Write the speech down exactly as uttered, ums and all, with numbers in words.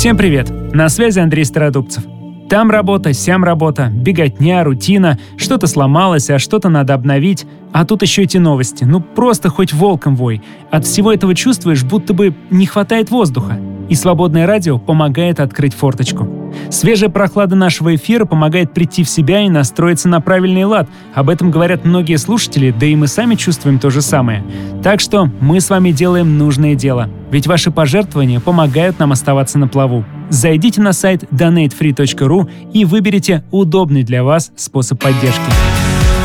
Всем привет! На связи Андрей Стародубцев. Там работа, сям работа, беготня, рутина, что-то сломалось, а что-то надо обновить. А тут еще эти новости. Ну просто хоть волком вой. От всего этого чувствуешь, будто бы не хватает воздуха. И свободное радио помогает открыть форточку. Свежая прохлада нашего эфира помогает прийти в себя и настроиться на правильный лад. Об этом говорят многие слушатели, да и мы сами чувствуем то же самое. Так что мы с вами делаем нужное дело. Ведь ваши пожертвования помогают нам оставаться на плаву. Зайдите на сайт донейт фри точка ру и выберите удобный для вас способ поддержки.